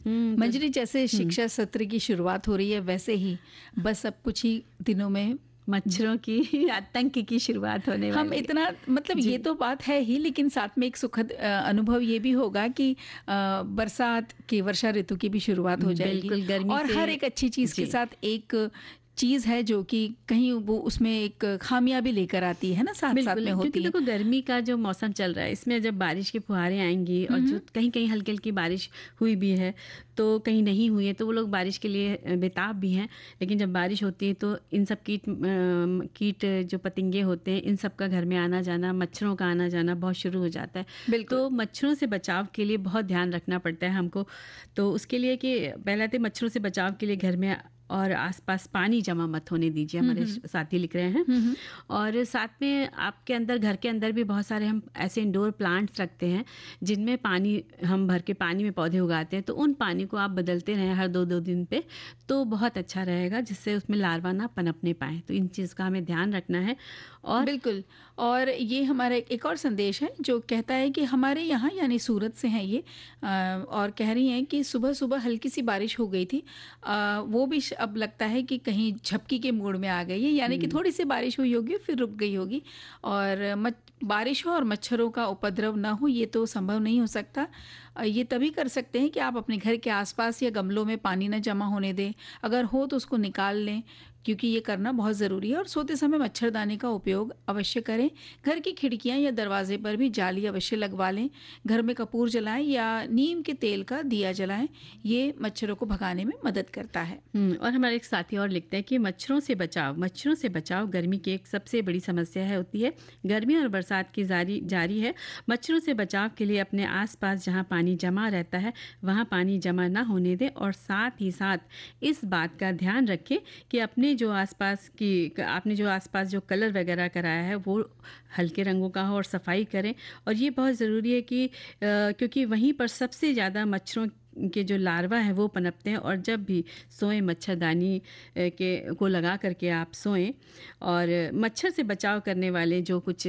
मंजरी, जैसे शिक्षा सत्र की शुरुआत हो रही है वैसे ही बस अब कुछ ही दिनों में मच्छरों की आतंक की शुरुआत होने वाली हम इतना मतलब ये तो बात है ही, लेकिन साथ में एक सुखद अनुभव ये भी होगा कि बरसात की, वर्षा ऋतु की भी शुरुआत हो जाएगी। बिल्कुल, गर्मी और से हर एक अच्छी चीज़ के साथ एक चीज़ है जो कि कहीं वो उसमें एक खामियां भी लेकर आती है ना, साथ साथ में होती क्योंकि है। देखो गर्मी का जो मौसम चल रहा है, इसमें जब बारिश की फुहारें आएंगी और जो कहीं कहीं हल्की हल्की बारिश हुई भी है तो कहीं नहीं हुई है, तो वो लोग बारिश के लिए बेताब भी हैं। लेकिन जब बारिश होती है तो इन सब कीट जो पतंगे होते हैं, इन सब का घर में आना जाना, मच्छरों का आना जाना बहुत शुरू हो जाता है। तो मच्छरों से बचाव के लिए बहुत ध्यान रखना पड़ता है हमको। तो उसके लिए कि पहले तो मच्छरों से बचाव के लिए घर में और आसपास पानी जमा मत होने दीजिए, हमारे साथी लिख रहे हैं। और साथ में आपके अंदर, घर के अंदर भी बहुत सारे हम ऐसे इंडोर प्लांट्स रखते हैं जिनमें पानी हम भर के पानी में पौधे उगाते हैं, तो उन पानी को आप बदलते रहें हर 2-2 दिन पे, तो बहुत अच्छा रहेगा, जिससे उसमें लार्वा ना पनपने पाए। तो इन चीज़ का हमें ध्यान रखना है। और बिल्कुल, और ये हमारा एक और संदेश है जो कहता है कि हमारे यहाँ, यानी सूरत से हैं ये, और कह रही हैं कि सुबह सुबह हल्की सी बारिश हो गई थी, वो भी अब लगता है कि कहीं झपकी के मूड में आ गई है, यानी कि थोड़ी सी बारिश हुई होगी फिर रुक गई होगी। और बारिश हो और मच्छरों का उपद्रव ना हो, ये तो संभव नहीं हो सकता। ये तभी कर सकते हैं कि आप अपने घर के आसपास या गमलों में पानी न जमा होने दें, अगर हो तो उसको निकाल लें, क्योंकि ये करना बहुत ज़रूरी है। और सोते समय मच्छरदानी का उपयोग अवश्य करें। घर की खिड़कियां या दरवाजे पर भी जाली अवश्य लगवा लें। घर में कपूर जलाएं या नीम के तेल का दिया जलाएं, ये मच्छरों को भगाने में मदद करता है। और हमारे एक साथी और लिखते हैं कि मच्छरों से बचाव गर्मी की एक सबसे बड़ी समस्या होती है। गर्मी और बरसात की जारी है। मच्छरों से बचाव के लिए अपने आसपास जहां पानी जमा रहता है वहां पानी जमा ना होने दें, और साथ ही साथ इस बात का ध्यान रखें कि आपने जो आसपास जो कलर वगैरह कराया है वो हल्के रंगों का हो और सफाई करें। और ये बहुत ज़रूरी है कि क्योंकि वहीं पर सबसे ज़्यादा मच्छरों के जो लार्वा है वो पनपते हैं। और जब भी सोएं मच्छरदानी को लगा करके आप सोएं। और मच्छर से बचाव करने वाले जो कुछ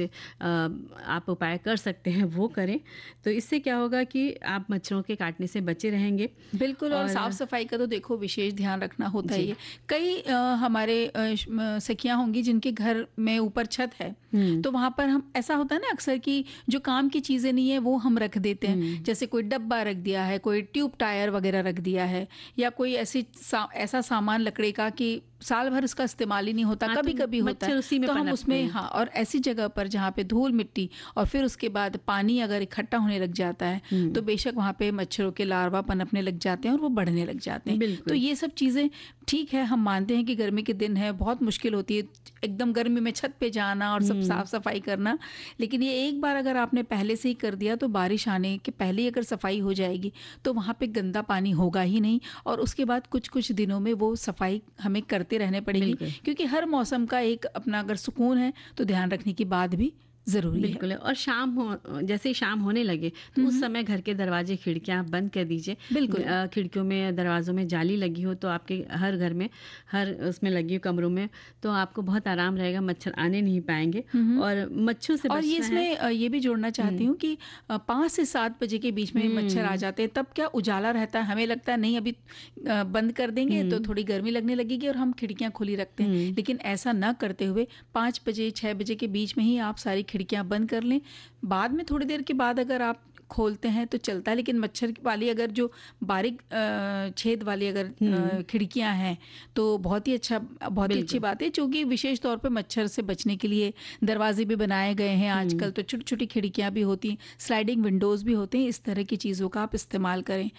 आप उपाय कर सकते हैं वो करें, तो इससे क्या होगा कि आप मच्छरों के काटने से बचे रहेंगे। बिल्कुल, और साफ सफाई का तो देखो विशेष ध्यान रखना होता है। कई हमारे सखियां होंगी जिनके घर में ऊपर छत है, तो वहां पर हम, ऐसा होता है ना अक्सर कि जो काम की चीजें नहीं है वो हम रख देते हैं, जैसे कोई डब्बा रख दिया है, कोई ट्यूब टायर वगैरह रख दिया है, या कोई ऐसा सामान लकड़ी का कि साल भर उसका इस्तेमाल ही नहीं होता, कभी कभी होता है, तो हम उसमें और ऐसी जगह पर जहाँ पे धूल मिट्टी और फिर उसके बाद पानी अगर इकट्ठा होने लग जाता है तो बेशक वहाँ पे मच्छरों के लार्वा पनपने लग जाते हैं और वो बढ़ने लग जाते हैं। तो ये सब चीज़ें ठीक है, हम मानते हैं कि गर्मी के दिन है, बहुत मुश्किल होती है एकदम गर्मी में छत पे जाना और सब साफ सफाई करना, लेकिन ये एक बार अगर आपने पहले से ही कर दिया तो बारिश आने के पहले ही अगर सफाई हो जाएगी तो वहाँ पे गंदा पानी होगा ही नहीं। और उसके बाद कुछ कुछ दिनों में वो सफाई हमें करते रहने पड़ेगी, क्योंकि हर मौसम का एक अपना अगर सुकून है तो ध्यान रखने की बात भी ज़रूरी बिल्कुल है। और जैसे ही शाम होने लगे तो उस समय घर के दरवाजे खिड़कियां बंद कर दीजिए। बिल्कुल, खिड़कियों में दरवाजों में जाली लगी हो तो आपके हर घर में, हर उसमें लगी हो कमरों में, तो आपको बहुत आराम रहेगा, मच्छर आने नहीं पाएंगे। और मच्छरों से और ये इसमें ये भी जोड़ना चाहती हूँ कि 5 से 7 बजे के बीच में मच्छर आ जाते हैं, तब क्या उजाला रहता है, हमें लगता है नहीं अभी बंद कर देंगे तो थोड़ी गर्मी लगने लगेगी और हम खिड़कियां खुली रखते हैं, लेकिन ऐसा न करते हुए 5 बजे 6 बजे के बीच में ही आप सारी खिड़कियां बंद कर लें। बाद में थोड़ी देर के बाद अगर आप खोलते हैं तो चलता है, लेकिन मच्छर वाली अगर जो बारीक छेद वाली अगर खिड़कियां हैं तो बहुत ही अच्छी बात है, क्योंकि विशेष तौर पे मच्छर से बचने के लिए दरवाजे भी बनाए गए हैं आजकल, तो छोटी छोटी खिड़कियां भी होती हैं, स्लाइडिंग विंडोज भी होते हैं। इस तरह की चीज़ों का आप इस्तेमाल करें।